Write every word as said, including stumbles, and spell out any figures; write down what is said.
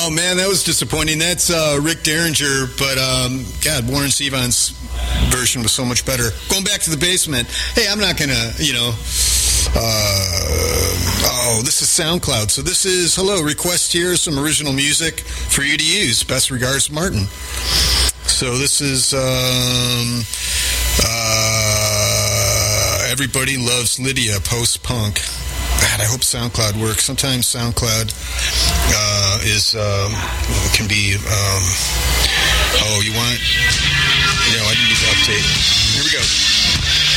Oh, man, that was disappointing. That's uh, Rick Derringer, but, um, God, Warren Zevon's version was so much better. Going back to the basement, hey, I'm not going to, you know, uh, oh, this is SoundCloud. So this is, hello, request here, some original music for you to use. Best regards, Martin. So this is, um, uh, Everybody Loves Lydia, post-punk. God, I hope SoundCloud works. Sometimes SoundCloud uh, is um, can be. Um, oh, you want? No, I didn't need to update. Here we go.